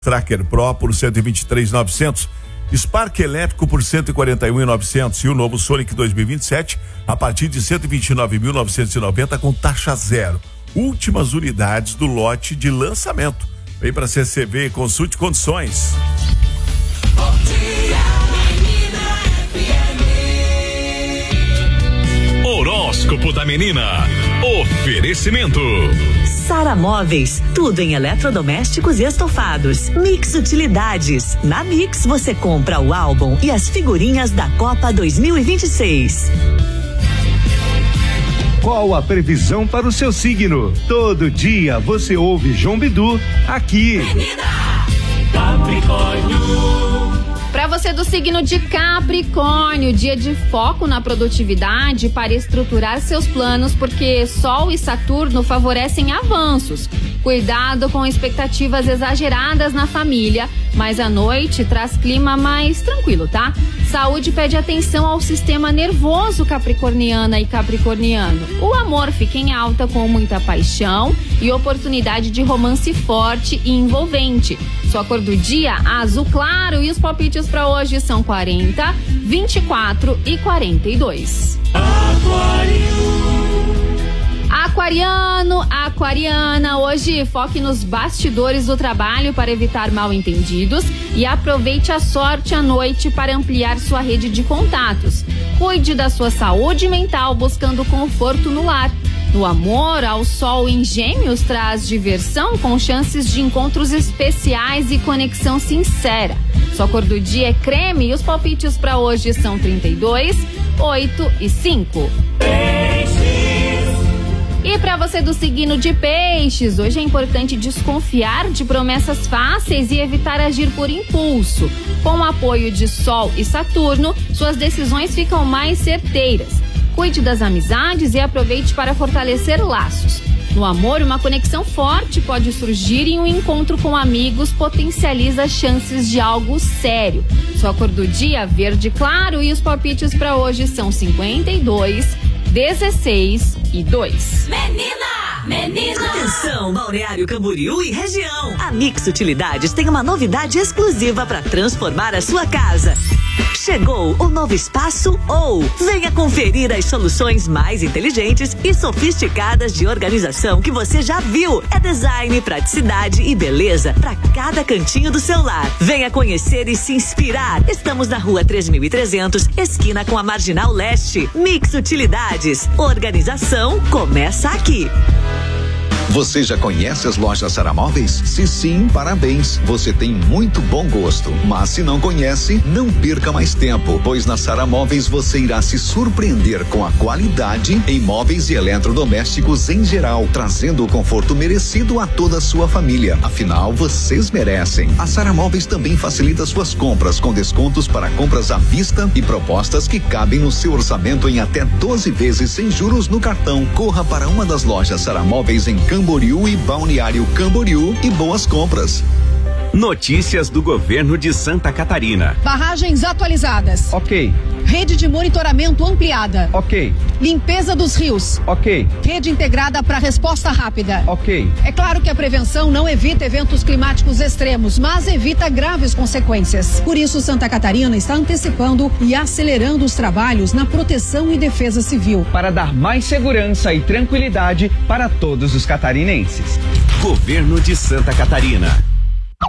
Tracker Pro por 123.900, Spark elétrico por 141.900 e o novo Sonic 2027 a partir de 129.990 com taxa zero. Últimas unidades do lote de lançamento. Vem para CCV e consulte condições. Bom dia, menina FM. Horóscopo da menina. Oferecimento Sara Móveis, tudo em eletrodomésticos e estofados. Mix Utilidades. Na Mix você compra o álbum e as figurinhas da Copa 2026. Qual a previsão para o seu signo? Todo dia você ouve João Bidu aqui. Menina Capricórnio. Para você do signo de Capricórnio, dia de foco na produtividade para estruturar seus planos, porque Sol e Saturno favorecem avanços. Cuidado com expectativas exageradas na família, mas à noite traz clima mais tranquilo, tá? Saúde pede atenção ao sistema nervoso capricorniana e capricorniano. O amor fica em alta com muita paixão e oportunidade de romance forte e envolvente. Sua cor do dia, azul claro, e os palpites para hoje são 40, 24 e 42. Aquariano, aquariana, hoje foque nos bastidores do trabalho para evitar mal-entendidos e aproveite a sorte à noite para ampliar sua rede de contatos. Cuide da sua saúde mental buscando conforto no lar. No amor, ao Sol em Gêmeos traz diversão com chances de encontros especiais e conexão sincera. Sua cor do dia é creme e os palpites para hoje são 32, 8 e 5. E para você do signo de Peixes, hoje é importante desconfiar de promessas fáceis e evitar agir por impulso. Com o apoio de Sol e Saturno, suas decisões ficam mais certeiras. Cuide das amizades e aproveite para fortalecer laços. No amor, uma conexão forte pode surgir e um encontro com amigos potencializa as chances de algo sério. Sua cor do dia, verde claro, e os palpites para hoje são 52, 16 e 2. Menina! Atenção, Balneário Camboriú e região. A Mix Utilidades tem uma novidade exclusiva para transformar a sua casa. Chegou o novo espaço ou venha conferir as soluções mais inteligentes e sofisticadas de organização que você já viu. É design, praticidade e beleza para cada cantinho do seu lar. Venha conhecer e se inspirar. Estamos na Rua 3300, esquina com a Marginal Leste. Mix Utilidades. Organização começa aqui. Você já conhece as lojas Sara Móveis? Se sim, parabéns. Você tem muito bom gosto. Mas se não conhece, não perca mais tempo, pois na Sara Móveis você irá se surpreender com a qualidade em móveis e eletrodomésticos em geral, trazendo o conforto merecido a toda a sua família. Afinal, vocês merecem. A Sara Móveis também facilita suas compras com descontos para compras à vista e propostas que cabem no seu orçamento em até 12 vezes sem juros no cartão. Corra para uma das lojas Sara Móveis em Camboriú e Balneário Camboriú e boas compras. Notícias do governo de Santa Catarina. Barragens atualizadas. Ok. Rede de monitoramento ampliada. Ok. Limpeza dos rios. Ok. Rede integrada para resposta rápida. Ok. É claro que a prevenção não evita eventos climáticos extremos, mas evita graves consequências. Por isso, Santa Catarina está antecipando e acelerando os trabalhos na proteção e defesa civil. Para dar mais segurança e tranquilidade para todos os catarinenses. Governo de Santa Catarina.